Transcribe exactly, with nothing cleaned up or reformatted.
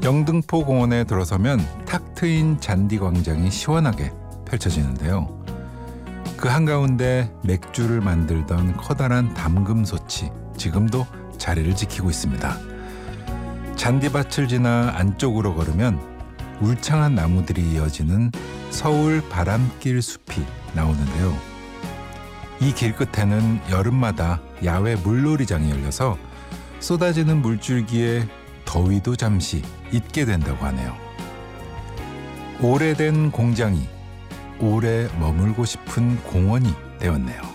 영등포 공원에 들어서면 탁 트인 잔디 광장이 시원하게 펼쳐지는데요. 그 한가운데 맥주를 만들던 커다란 담금솥이 지금도 자리를 지키고 있습니다. 잔디밭을 지나 안쪽으로 걸으면 울창한 나무들이 이어지는 서울 바람길 숲이 나오는데요. 이 길 끝에는 여름마다 야외 물놀이장이 열려서 쏟아지는 물줄기에 더위도 잠시 잊게 된다고 하네요. 오래된 공장이 오래 머물고 싶은 공원이 되었네요.